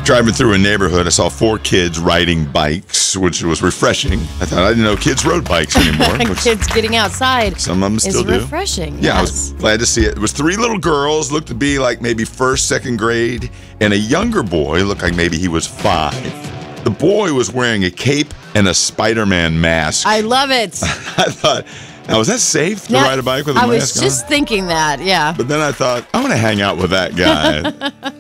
Driving through a neighborhood, I saw 4 kids riding bikes, which was refreshing. I didn't know kids rode bikes anymore. Kids getting outside. Some of them still do. Refreshing. Yeah, I yes. was glad to see it. It was 3 little girls, looked to be like maybe first, second grade, and a younger boy, looked like maybe he was 5. The boy was wearing a cape and a Spider-Man mask. I love it. I thought, now, is that safe to ride a bike with a mask on? I was just thinking that, yeah. But then I thought, I want to hang out with that guy.